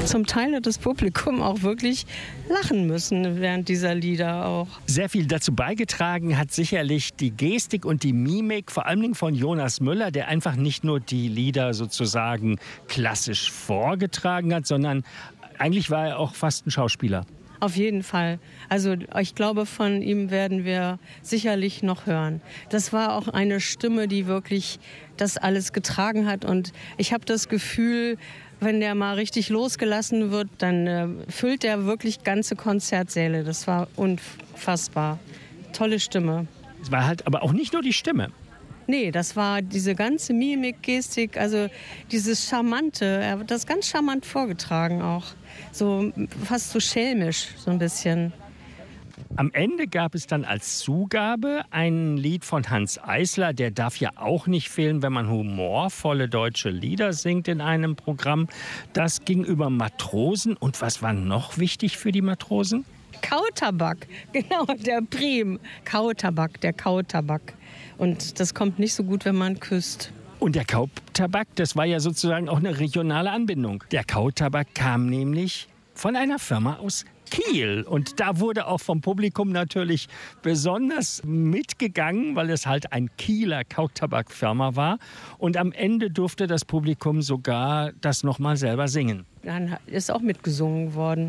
Zum Teil hat das Publikum auch wirklich lachen müssen während dieser Lieder auch. Sehr viel dazu beigetragen hat sicherlich die Gestik und die Mimik, vor allem von Jonas Müller, der einfach nicht nur die Lieder sozusagen klassisch vorgetragen hat, sondern eigentlich war er auch fast ein Schauspieler. Auf jeden Fall. Also ich glaube, von ihm werden wir sicherlich noch hören. Das war auch eine Stimme, die wirklich das alles getragen hat. Und ich habe das Gefühl, wenn der mal richtig losgelassen wird, dann füllt der wirklich ganze Konzertsäle. Das war unfassbar. Tolle Stimme. Es war halt aber auch nicht nur die Stimme. Nee, das war diese ganze Mimik, Gestik, also dieses Charmante. Er hat das ganz charmant vorgetragen auch. So fast so schelmisch, so ein bisschen. Am Ende gab es dann als Zugabe ein Lied von Hanns Eisler. Der darf ja auch nicht fehlen, wenn man humorvolle deutsche Lieder singt in einem Programm. Das ging über Matrosen. Und was war noch wichtig für die Matrosen? Kautabak, genau, der Prim. Kautabak, der Kautabak. Und das kommt nicht so gut, wenn man küsst. Und der Kautabak, das war ja sozusagen auch eine regionale Anbindung. Der Kautabak kam nämlich von einer Firma aus Kiel. Und da wurde auch vom Publikum natürlich besonders mitgegangen, weil es halt ein Kieler Kautabakfirma war. Und am Ende durfte das Publikum sogar das nochmal selber singen. Dann ist auch mitgesungen worden.